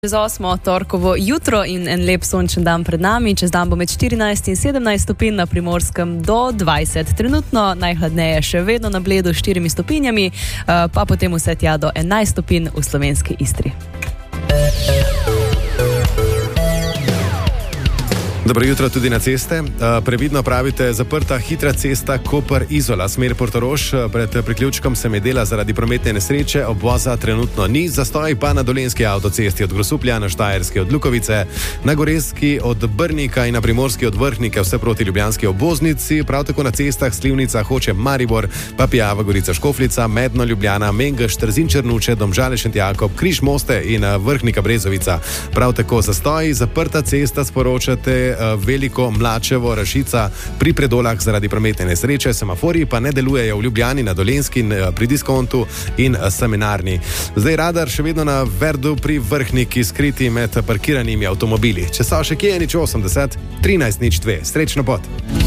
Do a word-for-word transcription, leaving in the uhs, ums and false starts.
Čez osmo torkovo jutro in en lep sončen dan pred nami. Čez dan bo med štirinajst in sedemnajst stopinj, na Primorskem do dvajset. Trenutno najhladneje še vedno na Bledu s štirimi stopinjami, pa potem vse tja do enajst stopinj v slovenski Istri. Dobro jutro tudi na ceste. Previdno pravite, zaprta hitra cesta Koper-Izola, smer Portorož. Pred priključkom se medela zaradi prometne nesreče, obvoza trenutno ni, zastoj pa na dolenjski avtocesti od Grosuplja, na štajerski od Lukovice, na gorenjski od Brnika in na primorski od Vrhnike, vse proti ljubljanski obvoznici, prav tako na cestah Slivnica, Hoče, Maribor, Papijava, Gorica, Škofljica, Medno, Ljubljana, Mengeš, Trzin, Črnuče, Domžale, Šentjakov, Križ, Moste in Vrhnika, Brezovica. Prav tako zastoj, zaprta cesta, sporočate Veliko Mlačevo, Rašica pri Predolah zaradi prometne nesreče, semaforiji pa ne delujejo v Ljubljani, na Dolenjski, pri Diskontu in Semenarni. Zdaj radar še vedno na Verdu pri Vrhniki, skriti med parkiranimi avtomobili. Če so še kje, nič osemdeset, trinajst nič dve. Srečno pot!